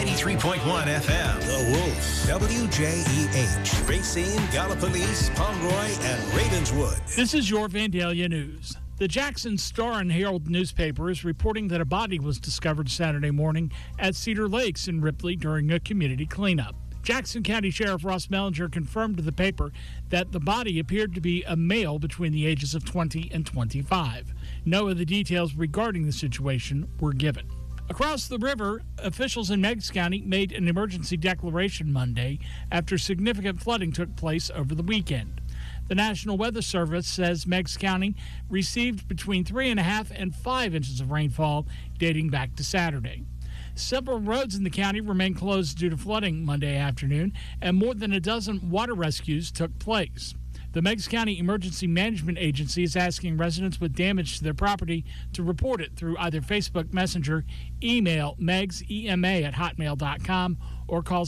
93.1 FM. The Wolf, WJEH, Racine, Gallipolis, Pomeroy, and Ravenswood. This is your Vandalia News. The Jackson Star and Herald newspaper is reporting that a body was discovered Saturday morning at Cedar Lakes in Ripley during a community cleanup. Jackson County Sheriff Ross Mellinger confirmed to the paper that the body appeared to be a male between the ages of 20 and 25. No other details regarding the situation were given. Across the river, officials in Meigs County made an emergency declaration Monday after significant flooding took place over the weekend. The National Weather Service says Meigs County received between 3.5 and 5 inches of rainfall dating back to Saturday. Several roads in the county remain closed due to flooding Monday afternoon, and more than a dozen water rescues took place. The Meigs County Emergency Management Agency is asking residents with damage to their property to report it through either Facebook Messenger, email megsema@hotmail.com, or call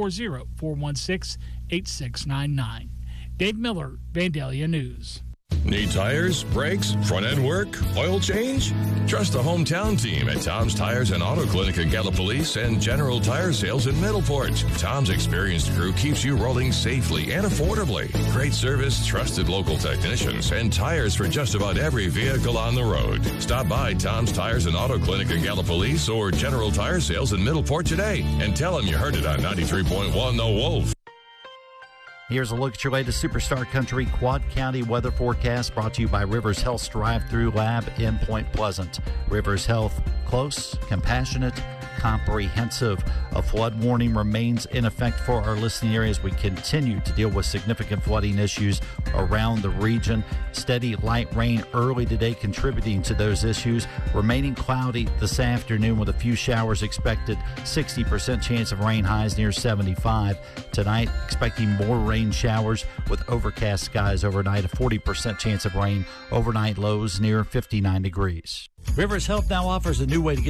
740-416-8699. Dave Miller, Vandalia News. Need tires, brakes, front-end work, oil change? Trust the hometown team at Tom's Tires and Auto Clinic in Gallipolis and General Tire Sales in Middleport. Tom's experienced crew keeps you rolling safely and affordably. Great service, trusted local technicians, and tires for just about every vehicle on the road. Stop by Tom's Tires and Auto Clinic in Gallipolis or General Tire Sales in Middleport today and tell them you heard it on 93.1 The Wolf. Here's a look at your latest Superstar Country Quad County weather forecast brought to you by Rivers Health's Drive-Thru Lab in Point Pleasant. Rivers Health, close, compassionate, comprehensive. A flood warning remains in effect for our listening areas. We continue to deal with significant flooding issues around the region. Steady light rain early today contributing to those issues. Remaining cloudy this afternoon with a few showers expected. 60% chance of rain, highs near 75. Tonight, expecting more rain showers with overcast skies overnight. A 40% chance of rain. Overnight lows near 59 degrees. Rivers Health now offers a new way to get